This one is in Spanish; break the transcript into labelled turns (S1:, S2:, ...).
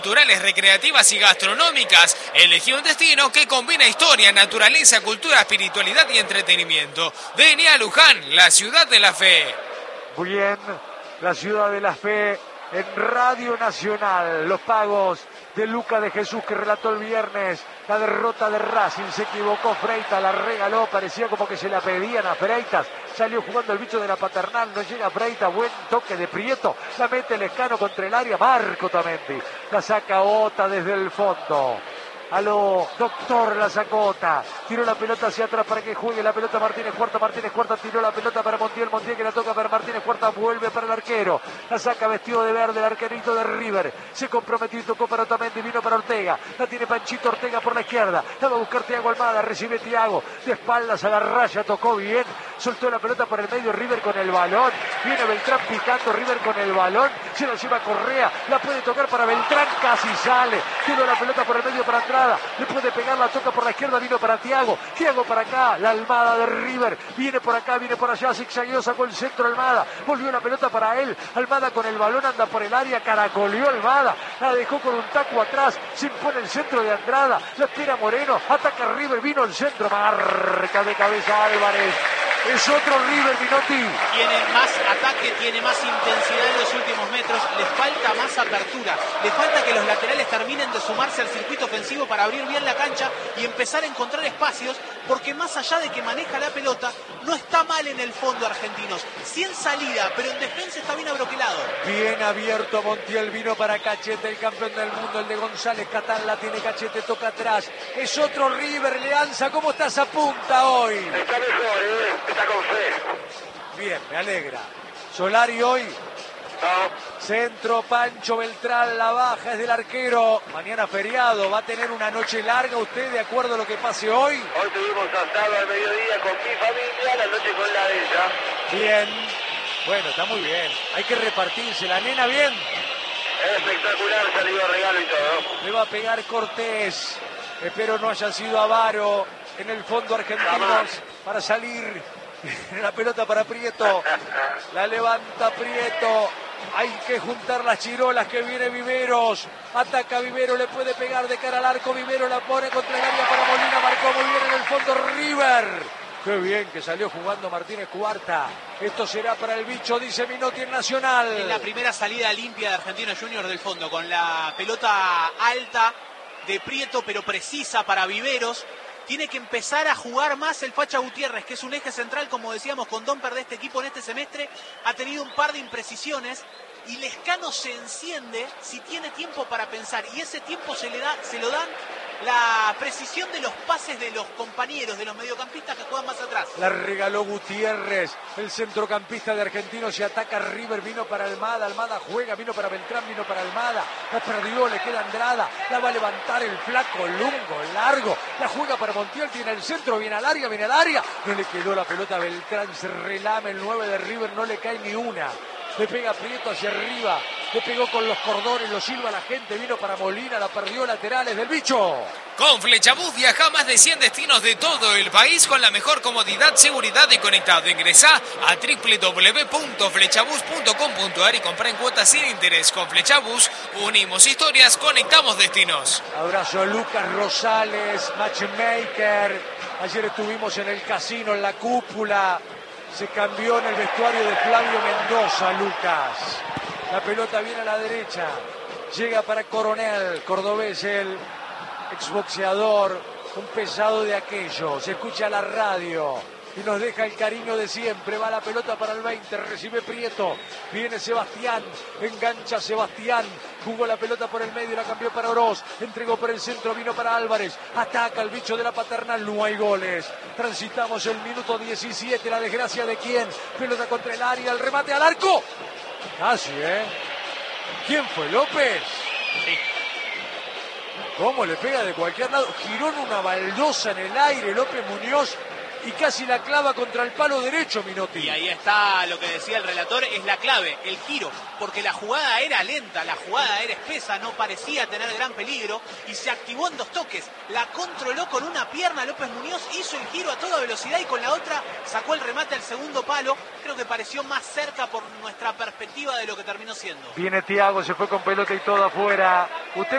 S1: Culturales, recreativas y gastronómicas. Elegí un destino que combina historia, naturaleza, cultura, espiritualidad y entretenimiento. Vení a Luján, la ciudad de la fe.
S2: Bien, la ciudad de la fe en Radio Nacional. Los pagos de Luca de Jesús que relató el viernes la derrota de Racing. Se equivocó Freitas, la regaló, parecía como que se la pedían a Freitas. Salió jugando el bicho de la Paternal, no llega Freitas, buen toque de Prieto, la mete Lescano contra el área, Marco Tamendi, la saca Ota desde el fondo. A lo doctor la sacota, tiró la pelota hacia atrás para que juegue la pelota Martínez Cuarta, tiró la pelota para Montiel que la toca para Martínez Cuarta, vuelve para el arquero, la saca vestido de verde el arquerito de River, se comprometió y tocó para Otamendi, vino para Ortega, la tiene Panchito Ortega por la izquierda, la va a buscar Thiago Almada, recibe Thiago, de espaldas a la raya, tocó bien, soltó la pelota por el medio, River con el balón, viene Beltrán picando, River con el balón, se lo lleva Correa, la puede tocar para Beltrán, casi sale, tiró la pelota por el medio para atrás, le puede pegar, la toca por la izquierda, vino para Thiago para acá, la Almada de River, viene por acá, viene por allá, zigzagueó, sacó el centro Almada, volvió la pelota para él, Almada con el balón, anda por el área, caracoleó Almada, la dejó con un taco atrás, se impone el centro de Andrada, la espera Moreno, ataca River, vino el centro, marca de cabeza Álvarez. Es otro River, Minotti.
S3: Tiene más ataque, tiene más intensidad en los últimos metros, le falta más apertura, le falta que los laterales terminen de sumarse al circuito ofensivo para abrir bien la cancha y empezar a encontrar espacios, porque más allá de que maneja la pelota, no está mal en el fondo Argentinos. Sí en salida, pero en defensa está bien abroquelado.
S2: Bien abierto Montiel, vino para Cachete, el campeón del mundo, el de González Catán, la tiene Cachete, toca atrás. Es otro River, Leanza, ¿cómo estás a punta hoy?
S4: Está mejor, está con fe.
S2: Bien, me alegra. Solari hoy.
S4: No.
S2: Centro, Pancho Beltrán, la baja es del arquero. Mañana feriado, va a tener una noche larga usted de acuerdo a lo que pase hoy.
S4: Hoy tuvimos asado al mediodía con mi familia, la noche con la de ella.
S2: Bien. Bueno, está muy bien. Hay que repartirse. La nena bien.
S4: Espectacular, salió regalo y todo.
S2: Le va a pegar Cortés. Espero no haya sido avaro. En el fondo Argentinos para salir. La pelota para Prieto. La levanta Prieto. Hay que juntar las chirolas que viene Viveros. Ataca Vivero, le puede pegar de cara al arco. Vivero la pone contra el área para Molina. Marcó muy bien en el fondo River. Qué bien que salió jugando Martínez Cuarta. Esto será para el bicho, dice Minotti en Nacional.
S3: En la primera salida limpia de Argentinos Juniors del fondo, con la pelota alta de Prieto, pero precisa para Viveros. Tiene que empezar a jugar más el Facha Gutiérrez, que es un eje central, como decíamos, con Domper de este equipo en este semestre. Ha tenido un par de imprecisiones y Lescano se enciende si tiene tiempo para pensar. Y ese tiempo se lo dan la precisión de los pases de los compañeros, de los mediocampistas que juegan más atrás.
S2: La regaló Gutiérrez, el centrocampista de Argentinos, y ataca River, vino para Almada, Almada juega, vino para Beltrán, vino para Almada, la perdió, le queda Andrada, la va a levantar el flaco Lungo, largo, la juega para Montiel, tiene el centro, viene al área, no le quedó la pelota a Beltrán, se relame el 9 de River, no le cae ni una. Le pega Prieto hacia arriba, le pegó con los cordones, lo silba la gente, vino para Molina, la perdió, laterales del bicho.
S1: Con Flechabús viaja a más de 100 destinos de todo el país con la mejor comodidad, seguridad y conectado. Ingresá a www.flechabus.com.ar y comprá en cuotas sin interés. Con Flechabús unimos historias, conectamos destinos.
S2: Abrazo a Lucas Rosales, matchmaker. Ayer estuvimos en el casino, en la cúpula. Se cambió en el vestuario de Flavio Mendoza, Lucas. La pelota viene a la derecha. Llega para Coronel, cordobés, el exboxeador, un pesado de aquello. Se escucha la radio y nos deja el cariño de siempre. Va la pelota para el 20, recibe Prieto. Viene Sebastián, engancha Sebastián. Jugó la pelota por el medio, la cambió para Oroz. Entregó por el centro, vino para Álvarez. Ataca el bicho de la Paternal, no hay goles. Transitamos el minuto 17, la desgracia de quién. Pelota contra el área, el remate al arco. Casi, ¿eh? ¿Quién fue? ¿López?
S3: Sí.
S2: ¿Cómo le pega de cualquier lado? Giró en una baldosa en el aire López Muñoz. y casi la clava contra el palo derecho Minotti.
S3: Y ahí está lo que decía el relator, es la clave, el giro, porque la jugada era lenta, la jugada era espesa, no parecía tener gran peligro y se activó en 2 toques. La controló con una pierna López Muñoz, hizo el giro a toda velocidad y con la otra sacó el remate al segundo palo. Creo que pareció más cerca por nuestra perspectiva de lo que terminó siendo.
S2: Viene Thiago, se fue con pelota y todo afuera. Usted